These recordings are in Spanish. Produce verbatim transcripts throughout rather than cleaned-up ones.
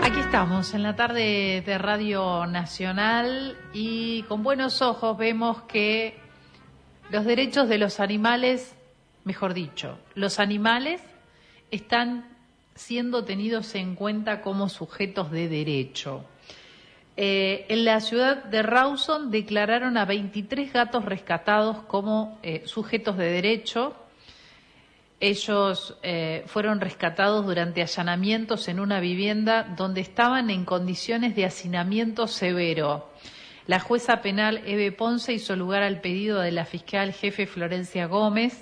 Aquí estamos en la tarde de Radio Nacional y con buenos ojos vemos que los derechos de los animales, mejor dicho, los animales están siendo tenidos en cuenta como sujetos de derecho. Eh, en la ciudad de Rawson declararon a veintitrés gatos rescatados como eh, sujetos de derecho. Ellos eh, fueron rescatados durante allanamientos en una vivienda donde estaban en condiciones de hacinamiento severo. La jueza penal Eve Ponce hizo lugar al pedido de la fiscal jefe Florencia Gómez,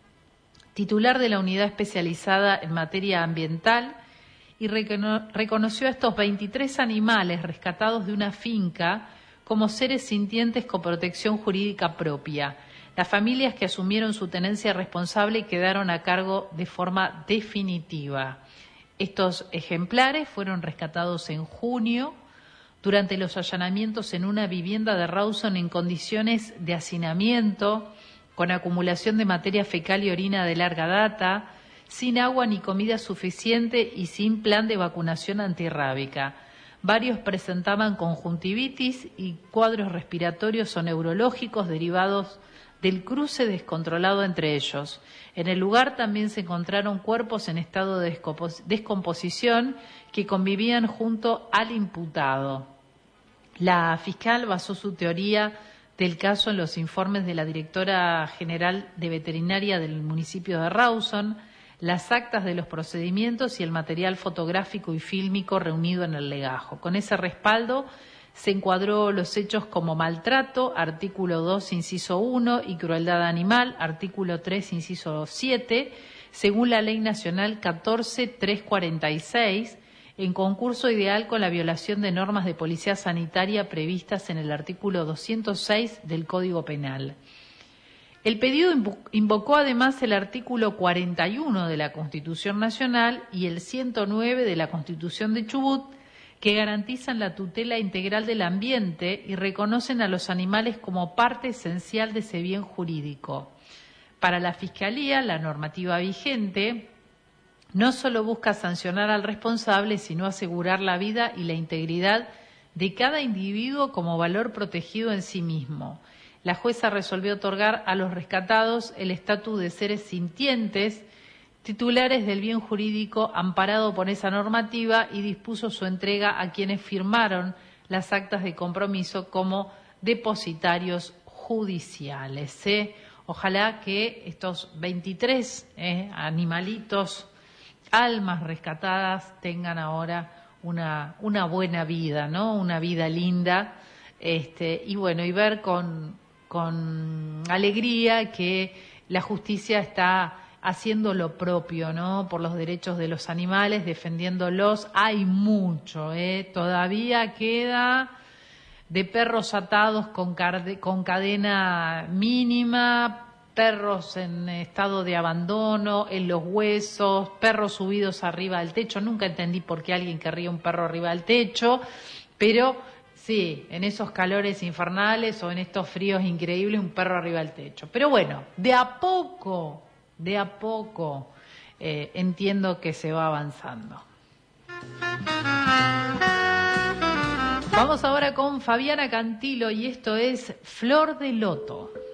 titular de la unidad especializada en materia ambiental, y recono- reconoció a estos veintitrés animales rescatados de una finca como seres sintientes con protección jurídica propia. Las familias que asumieron su tenencia responsable quedaron a cargo de forma definitiva. Estos ejemplares fueron rescatados en junio durante los allanamientos en una vivienda de Rawson en condiciones de hacinamiento, con acumulación de materia fecal y orina de larga data, sin agua ni comida suficiente y sin plan de vacunación antirrábica. Varios presentaban conjuntivitis y cuadros respiratorios o neurológicos derivados del cruce descontrolado entre ellos. En el lugar también se encontraron cuerpos en estado de descomposición que convivían junto al imputado. La fiscal basó su teoría del caso en los informes de la directora general de veterinaria del municipio de Rawson, las actas de los procedimientos y el material fotográfico y fílmico reunido en el legajo. Con ese respaldo se encuadró los hechos como maltrato, artículo dos, inciso uno, y crueldad animal, artículo tres, inciso siete, según la Ley Nacional catorce mil trescientos cuarenta y seis, en concurso ideal con la violación de normas de policía sanitaria previstas en el artículo doscientos seis del Código Penal. El pedido invocó además el artículo cuarenta y uno de la Constitución Nacional y el ciento nueve de la Constitución de Chubut, que garantizan la tutela integral del ambiente y reconocen a los animales como parte esencial de ese bien jurídico. Para la Fiscalía, la normativa vigente no solo busca sancionar al responsable, sino asegurar la vida y la integridad de cada individuo como valor protegido en sí mismo. La jueza resolvió otorgar a los rescatados el estatus de seres sintientes, titulares del bien jurídico amparado por esa normativa, y dispuso su entrega a quienes firmaron las actas de compromiso como depositarios judiciales. ¿eh? Ojalá que estos veintitrés eh, animalitos, almas rescatadas, tengan ahora una, una buena vida, ¿no? Una vida linda, este, y bueno, y ver con, con alegría que la justicia está haciendo lo propio, ¿no? Por los derechos de los animales, defendiéndolos. Hay mucho, ¿eh? Todavía queda de perros atados con, carde, con cadena mínima, perros en estado de abandono, en los huesos, perros subidos arriba del techo. Nunca entendí por qué alguien querría un perro arriba del techo, pero sí, en esos calores infernales o en estos fríos increíbles, un perro arriba del techo. Pero bueno, de a poco... De a poco eh, entiendo que se va avanzando. Vamos ahora con Fabiana Cantilo y esto es Flor de Loto.